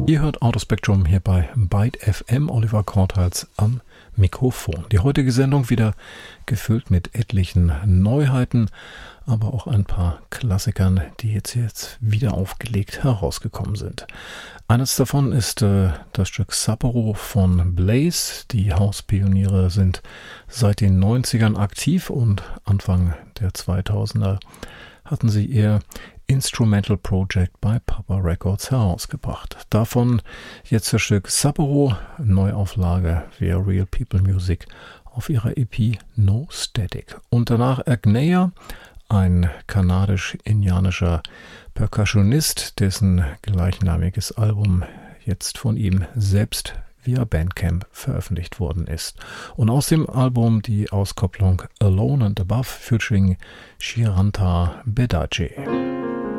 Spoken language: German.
Ihr hört Autospectrum hier bei Byte FM, Oliver Korthals am Mikrofon. Die heutige Sendung wieder gefüllt mit etlichen Neuheiten, aber auch ein paar Klassikern, die jetzt wieder aufgelegt herausgekommen sind. Eines davon ist das Stück Sapporo von Blaze. Die Hauspioniere sind seit den 90ern aktiv und Anfang der 2000er hatten sie ihr Instrumental Project bei Papa Records herausgebracht. Davon jetzt das Stück Sapporo, Neuauflage via Real People Music auf ihrer EP No Static. Und danach Agneya, ein kanadisch-indianischer Percussionist, dessen gleichnamiges Album jetzt von ihm selbst via Bandcamp veröffentlicht worden ist. Und aus dem Album die Auskopplung Alone and Above featuring Shiranta Bedache.